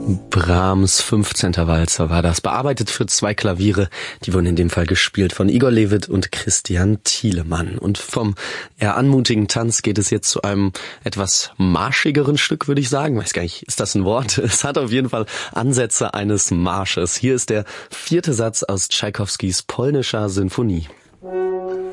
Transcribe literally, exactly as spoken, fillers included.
Brahms fünfzehnter Walzer war das, bearbeitet für zwei Klaviere. Die wurden in dem Fall gespielt von Igor Levit und Christian Thielemann. Und vom eher anmutigen Tanz geht es jetzt zu einem etwas marschigeren Stück, würde ich sagen. Weiß gar nicht, ist das ein Wort? Es hat auf jeden Fall Ansätze eines Marsches. Hier ist der vierte Satz aus Tschaikowskis Polnischer Sinfonie.